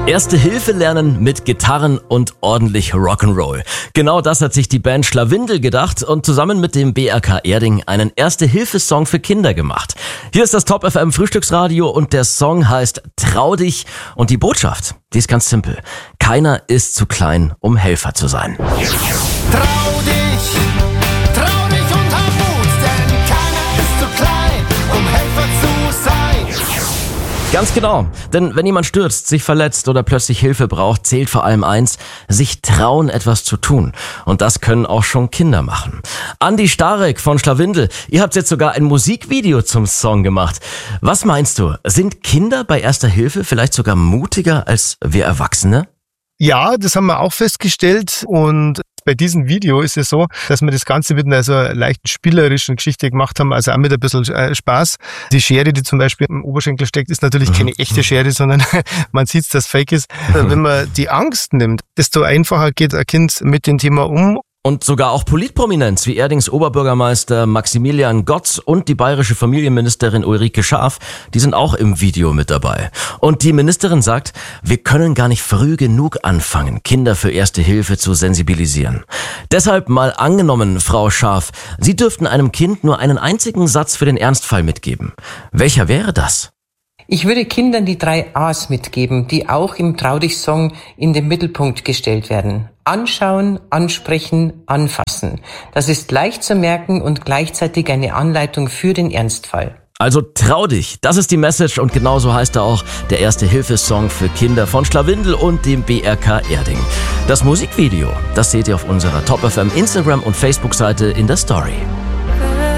Erste Hilfe lernen mit Gitarren und ordentlich Rock'n'Roll. Genau das hat sich die Band Schlawindel gedacht und zusammen mit dem BRK Erding einen Erste-Hilfe-Song für Kinder gemacht. Hier ist das Top FM Frühstücksradio und der Song heißt Trau dich und die Botschaft, die ist ganz simpel. Keiner ist zu klein, um Helfer zu sein. Trau dich und hab Mut, denn keiner ist zu klein, um Helfer zu sein. Ganz genau, denn wenn jemand stürzt, sich verletzt oder plötzlich Hilfe braucht, zählt vor allem eins, sich trauen, etwas zu tun. Und das können auch schon Kinder machen. Andi Starek von Schlawindel, ihr habt jetzt sogar ein Musikvideo zum Song gemacht. Was meinst du, sind Kinder bei Erster Hilfe vielleicht sogar mutiger als wir Erwachsene? Ja, das haben wir auch festgestellt und bei diesem Video ist es so, dass wir das Ganze mit einer so leicht spielerischen Geschichte gemacht haben, also auch mit ein bisschen Spaß. Die Schere, die zum Beispiel im Oberschenkel steckt, ist natürlich keine echte Schere, sondern man sieht, dass es fake ist. Wenn man die Angst nimmt, desto einfacher geht ein Kind mit dem Thema um. Und sogar auch Politprominenz wie Erdings Oberbürgermeister Maximilian Gotz und die bayerische Familienministerin Ulrike Schaaf, die sind auch im Video mit dabei. Und die Ministerin sagt, wir können gar nicht früh genug anfangen, Kinder für Erste Hilfe zu sensibilisieren. Deshalb mal angenommen, Frau Schaaf, Sie dürften einem Kind nur einen einzigen Satz für den Ernstfall mitgeben. Welcher wäre das? Ich würde Kindern die 3 A's mitgeben, die auch im Trau dich Song in den Mittelpunkt gestellt werden. Anschauen, ansprechen, anfassen. Das ist leicht zu merken und gleichzeitig eine Anleitung für den Ernstfall. Also trau dich, das ist die Message und genauso heißt er auch der Erste-Hilfe-Song für Kinder von Schlawindel und dem BRK Erding. Das Musikvideo, das seht ihr auf unserer Top FM Instagram und Facebook-Seite in der Story.